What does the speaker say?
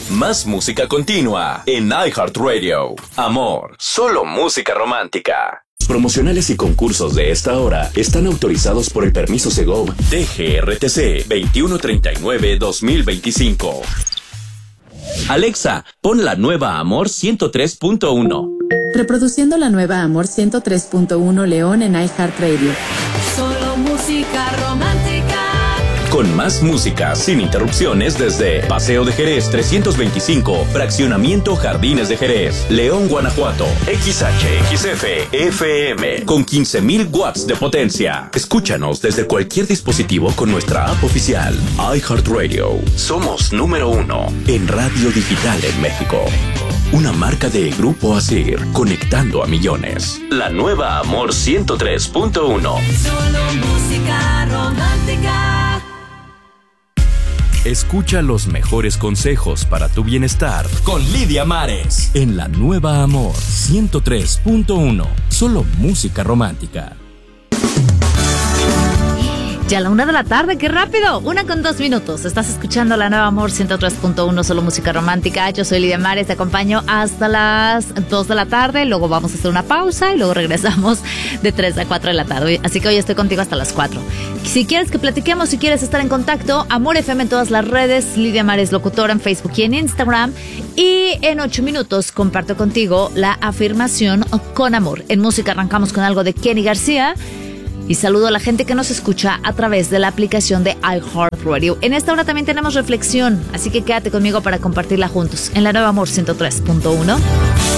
Más música continua en iHeartRadio. Amor, solo música romántica. Promocionales y concursos de esta hora están autorizados por el permiso Segov DGRTC 2139-2025. Alexa, pon la nueva Amor 103.1. Reproduciendo la nueva Amor 103.1 León en iHeartRadio. Solo música romántica. Con más música, sin interrupciones desde Paseo de Jerez 325, Fraccionamiento Jardines de Jerez, León, Guanajuato. XHXF FM con 15,000 watts de potencia. Escúchanos desde cualquier dispositivo con nuestra app oficial iHeartRadio. Somos número 1 en radio digital en México. Una marca de Grupo Asir, conectando a millones. La nueva Amor 103.1. Solo música romántica. Escucha los mejores consejos para tu bienestar con Lidia Mares en la nueva Amor 103.1. Solo música romántica. Ya a la 1 de la tarde, ¡qué rápido! 1:02. Estás escuchando la nueva Amor 103.1, solo música romántica. Yo soy Lidia Mares, te acompaño hasta las 2 de la tarde. Luego vamos a hacer una pausa y luego regresamos de 3 a 4 de la tarde. Así que hoy estoy contigo hasta las 4. Si quieres que platiquemos, si quieres estar en contacto, Amor FM en todas las redes, Lidia Mares Locutora en Facebook y en Instagram. Y en 8 minutos comparto contigo la afirmación con amor. En música arrancamos con algo de Kenny García. Y saludo a la gente que nos escucha a través de la aplicación de iHeartRadio. En esta hora también tenemos reflexión, así que quédate conmigo para compartirla juntos en la nueva Amor 103.1.